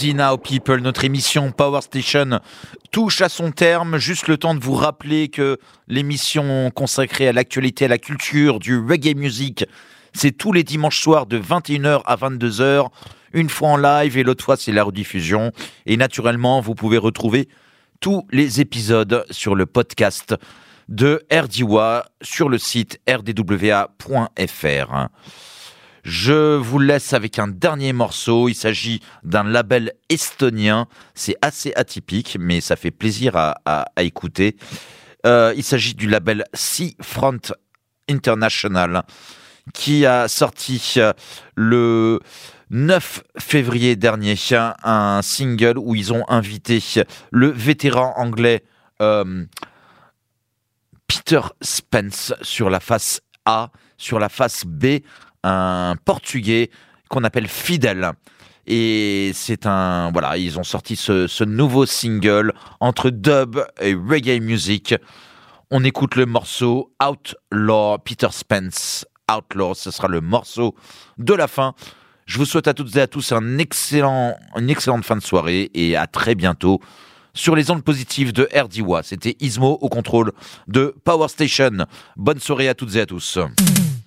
Easy Now People, notre émission Power Station touche à son terme. Juste le temps de vous rappeler que l'émission consacrée à l'actualité, à la culture du reggae music, c'est tous les dimanches soirs de 21h à 22h, une fois en live et l'autre fois c'est la rediffusion. Et naturellement, vous pouvez retrouver tous les épisodes sur le podcast de RDWA sur le site rdwa.fr. Je vous laisse avec un dernier morceau. Il s'agit d'un label estonien. C'est assez atypique, mais ça fait plaisir à écouter. Il s'agit du label Seafront International qui a sorti le 9 février dernier un single où ils ont invité le vétéran anglais Peter Spence sur la face A, sur la face B, un portugais qu'on appelle Fidel. Et c'est voilà, ils ont sorti ce nouveau single entre dub et reggae music. On écoute le morceau Outlaw, Peter Spence, Outlaw, ce sera le morceau de la fin. Je vous souhaite à toutes et à tous une excellente fin de soirée et à très bientôt sur les ondes positives de RDWA. C'était Ismo au contrôle de Power Station. Bonne soirée à toutes et à tous.